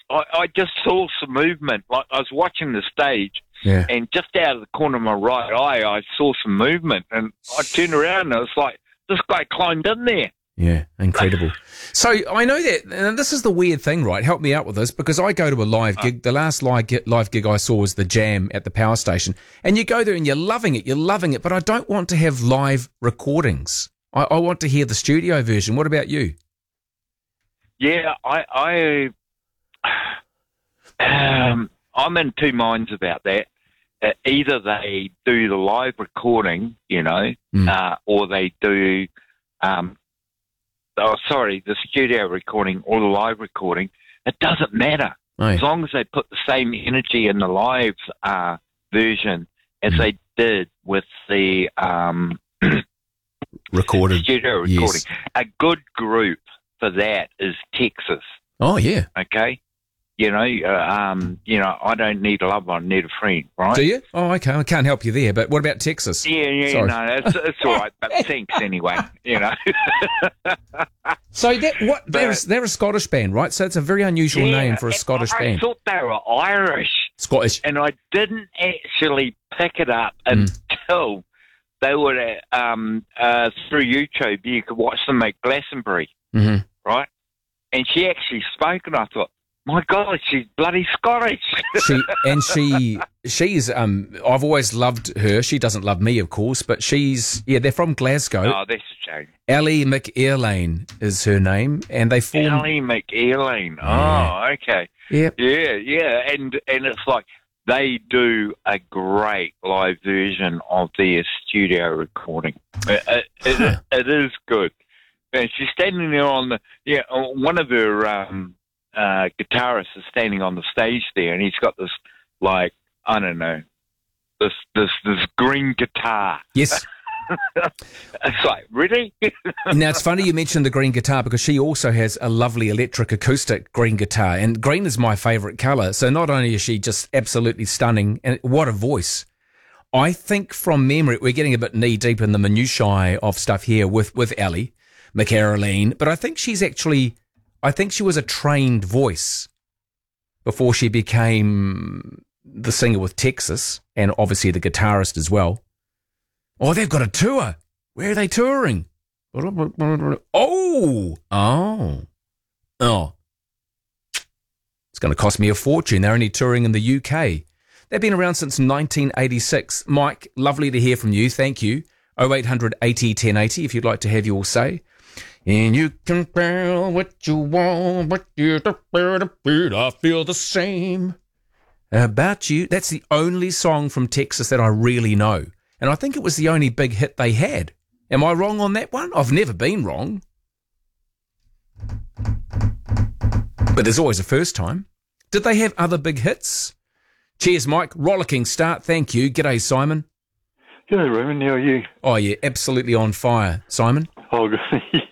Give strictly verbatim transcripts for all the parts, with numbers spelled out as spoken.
I, I just saw some movement. Like I was watching the stage, Yeah. and just out of the corner of my right eye, I saw some movement, and I turned around and I was like, this guy climbed in there. Yeah, incredible. So I know that, and this is the weird thing, right? Help me out with this, because I go to a live gig. The last live gig, live gig I saw was the Jam at the Power Station, and you go there and you're loving it, you're loving it, but I don't want to have live recordings. I, I want to hear the studio version. What about you? Yeah, I, I um, I'm in two minds about that. Uh, either they do the live recording, you know, Mm. uh, or they do, um, oh, sorry, the studio recording or the live recording. It doesn't matter. Aye. As long as they put the same energy in the live uh, version as Mm. they did with the um, Recorded. studio recording. Yes. A good group for that is Texas. Oh, yeah. Okay, you know, uh, um, you know, I don't need a lover, I need a friend, right? Do you? Oh, okay. I can't help you there, but what about Texas? Yeah, yeah, Sorry. no, it's, it's all right, but thanks anyway, you know. So that what But- they're, they're a Scottish band, right? So it's a very unusual Yeah, name for a and Scottish I band. thought they were Irish, Scottish. and I didn't actually pick it up Mm. until they were um, uh, through YouTube. You could watch them at Glastonbury, Mm-hmm. right? And she actually spoke, and I thought, my God, she's bloody Scottish. She and she she's um I've always loved her. She doesn't love me, of course, but she's yeah, they're from Glasgow. Oh, that's a shame. Ellie McEarlane is her name, and they formed Ellie McEarlane. Yeah. Oh, okay. Yep. Yeah, yeah, and and it's like they do a great live version of their studio recording. It, it, Huh. it, it is good. And she's standing there on the yeah. One of her um, uh, guitarists is standing on the stage there, and he's got this like I don't know this this this green guitar. Yes. It's like really. Now it's funny you mentioned the green guitar, because she also has a lovely electric acoustic green guitar, and green is my favourite colour. So not only is she just absolutely stunning, and what a voice. I think from memory, we're getting a bit knee deep in the minutiae of stuff here with, with Ellie McEarlane, but I think she's actually, I think she was a trained voice before she became the singer with Texas, and obviously the guitarist as well. Oh, they've got a tour. Where are they touring? Oh, oh, oh. It's going to cost me a fortune. They're only touring in the U K. They've been around since nineteen eighty-six. Mike, lovely to hear from you. Thank you. oh eight hundred eighty ten eighty if you'd like to have your say. And you can feel what you want, but you I feel the same about you. That's the only song from Texas that I really know. And I think it was the only big hit they had. Am I wrong on that one? I've never been wrong. But there's always a first time. Did they have other big hits? Cheers, Mike. Rollicking start. Thank you. G'day, Simon. G'day, Roman. How are you? Oh, yeah, absolutely on fire. Simon? Oh, good.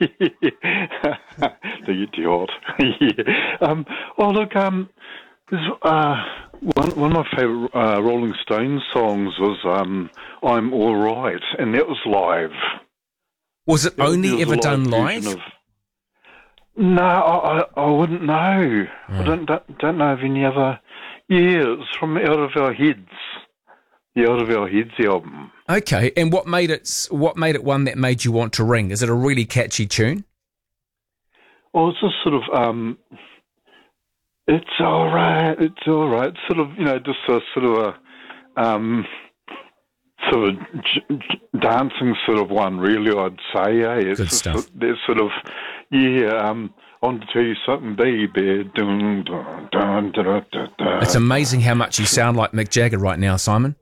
The idiot. Yeah. Um, oh, look, um, there's, uh, one, one of my favourite uh, Rolling Stones songs was um, I'm All Right, and that was live. Was it There- only there was a ever done version live? Of, no, I, I, I wouldn't know. Oh. I don't, don't don't know of any other. Yeah, it's from Out of Our Heads, the Out of Our Heads album. Okay, and what made it what made it one that made you want to ring? Is it a really catchy tune? Well, it's just sort of, um, it's all right, it's all right. Sort of, you know, just a sort of a, um, sort of j- j- dancing sort of one, really, I'd say. Eh? It's Good just stuff. sort- There's sort of, yeah, um, I want to tell you something, baby. Dun, dun, dun, dun, dun, dun, dun. It's amazing how much you sound like Mick Jagger right now, Simon.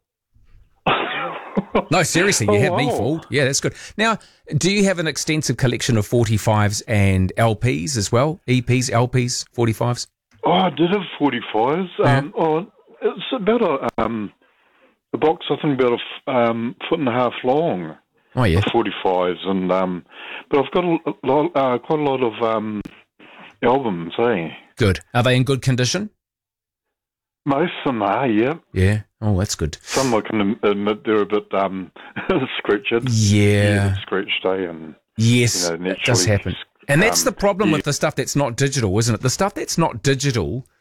No, seriously, you Oh, had me wow. fooled. Yeah, that's good. Now, do you have an extensive collection of forty-fives and L Ps as well? E Ps, L Ps, forty-fives? Oh, I did have forty-fives. Um, oh, it's about a, um, a box, I think, about a f- um, foot and a half long. Oh, yeah. forty-fives, and um, but I've got a lot, uh, quite a lot of um, albums, eh? Good. Are they in good condition? Most of them are, yeah. Yeah. Oh, that's good. Some I can admit they're a bit um, scratched. Yeah. a bit scratched, eh? And Yes, you know, that does naturally, happen. And that's um, the problem yeah. with the stuff that's not digital, isn't it? The stuff that's not digital,